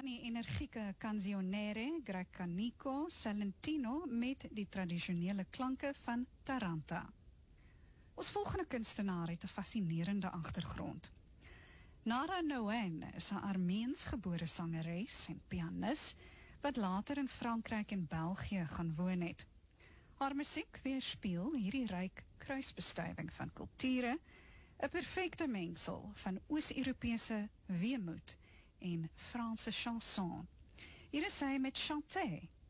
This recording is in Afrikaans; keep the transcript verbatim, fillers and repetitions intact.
dan die energieke canzionere Grecanico Salentino met die tradisionele klanke van Taranta. Ons volgende kunstenaar het 'n fascinerende agtergrond. Nara Noen is 'n Armeens gebore sangeres en pianis wat later in Frankryk en België gaan woon het. Haar musiek weerspieël hierdie ryk kruisbestuiving van kulture, 'n perfekte mengsel van Oos-Europese weemoed en Franse chanson. Hier is sy met Chanté.